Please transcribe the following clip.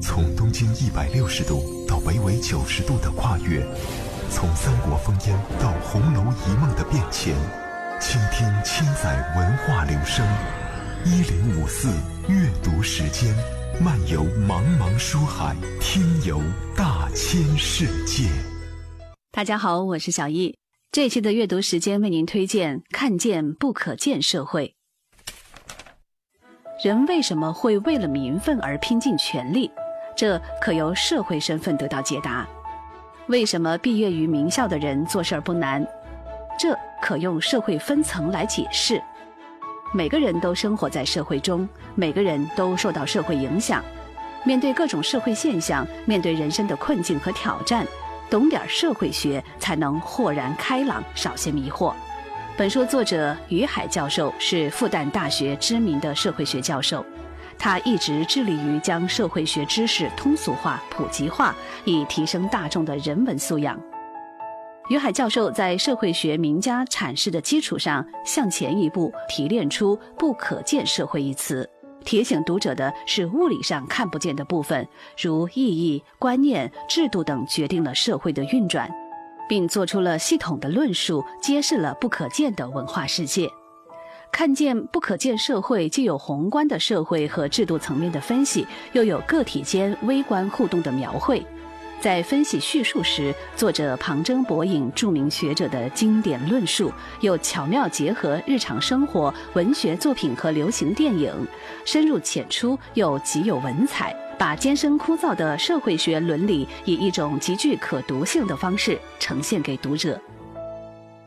从东经160度到北纬90度的跨越，从三国烽烟到红楼一梦的变迁，倾听千载文化流声。1054阅读时间，漫游茫茫书海，听游大千世界。 大家好，我是小易。这期的阅读时间为您推荐《看见不可见社会》。人为什么会为了名分而拼尽全力？这可由社会身份得到解答。为什么毕业于名校的人做事不难？这可用社会分层来解释。每个人都生活在社会中，每个人都受到社会影响。面对各种社会现象，面对人生的困境和挑战，懂点社会学才能豁然开朗，少些迷惑。本书作者于海教授是复旦大学知名的社会学教授，他一直致力于将社会学知识通俗化、普及化，以提升大众的人文素养。于海教授在社会学名家阐释的基础上，向前一步提炼出不可见社会一词，提醒读者的是物理上看不见的部分，如意义、观念、制度等决定了社会的运转，并做出了系统的论述，揭示了不可见的文化世界。看见不可见社会，既有宏观的社会和制度层面的分析，又有个体间微观互动的描绘。在分析叙述时，作者旁征博引著名学者的经典论述，又巧妙结合日常生活、文学作品和流行电影，深入浅出又极有文采，把艰深枯燥的社会学伦理以一种极具可读性的方式呈现给读者。